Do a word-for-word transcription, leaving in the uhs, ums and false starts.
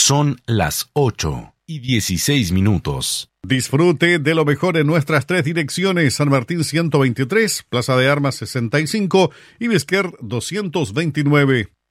Son las ocho y dieciséis minutos. Disfrute de lo mejor en nuestras tres direcciones: San Martín ciento veintitrés, Plaza de Armas sesenta y cinco y Vesquer doscientos veintinueve.